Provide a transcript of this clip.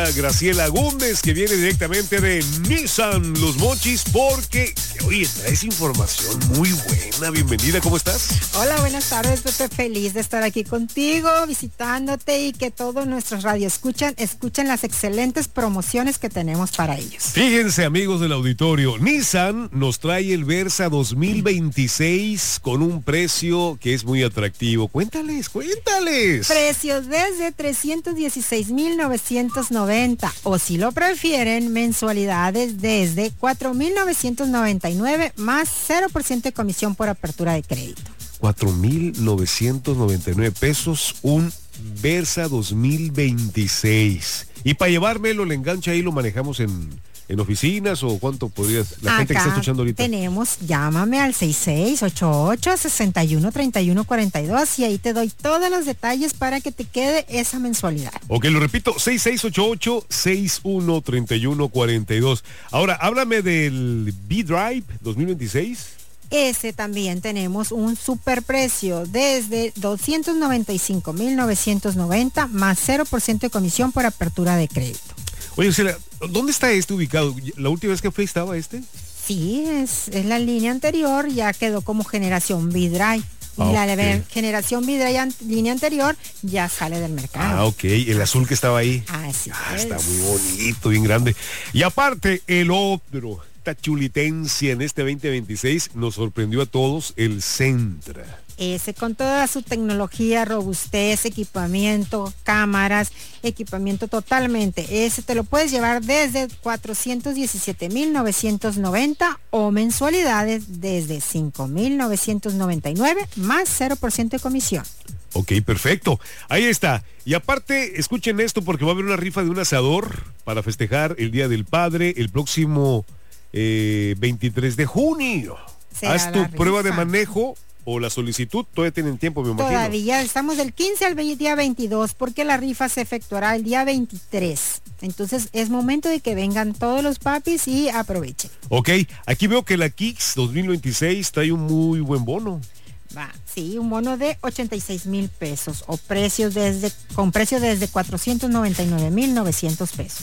amiga Graciela Gómez, que viene directamente de Nissan Los Mochis, porque, oye, traes información muy buena. Bienvenida, ¿cómo estás? Hola, buenas tardes, Pepe. Feliz de estar aquí contigo, visitándote y que todos nuestros radioescuchan escuchen las excelentes promociones que tenemos para ellos. Fíjense, amigos del auditorio, Nissan nos trae el Versa 2026 con un precio que es muy atractivo. Cuéntales. Precios desde 316,990 o si lo prefieren, mensualidades desde 4,999 más 0% de comisión por apertura de crédito. 4,999 pesos, un Versa 2026. Y para llevármelo, le engancha ahí, lo manejamos en oficinas, o cuánto podrías, la gente que está escuchando ahorita. Tenemos, llámame al 6688-613142 y ahí te doy todos los detalles para que te quede esa mensualidad. Ok, lo repito, 6688-613142. Ahora, háblame del B-Drive 2026. Ese también tenemos un super precio desde 295,990 más 0% de comisión por apertura de crédito. Oye, ¿dónde está este ubicado? ¿La última vez que fue estaba este? Sí, es la línea anterior, ya quedó como generación B-Drive. Y la generación B-Drive línea anterior ya sale del mercado. Ok, el azul que estaba ahí. Así es. Está muy bonito, bien grande. Y aparte, el otro, esta chulitencia en este 2026 nos sorprendió a todos, el Sentra. Ese con toda su tecnología, robustez, equipamiento, cámaras, equipamiento totalmente. Ese te lo puedes llevar desde 417,990 o mensualidades desde 5,999 más 0% de comisión. Ok, perfecto. Ahí está. Y aparte, escuchen esto porque va a haber una rifa de un asador para festejar el Día del Padre el próximo 23 de junio. Haz tu prueba de manejo o la solicitud, todavía tienen tiempo, me imagino. Todavía estamos del 15 al día 22, porque la rifa se efectuará el día 23. Entonces es momento de que vengan todos los papis y aprovechen. Ok, aquí veo que la Kicks 2026 trae un muy buen bono. Sí, un bono de 86,000 pesos o con precio desde 499,900 pesos.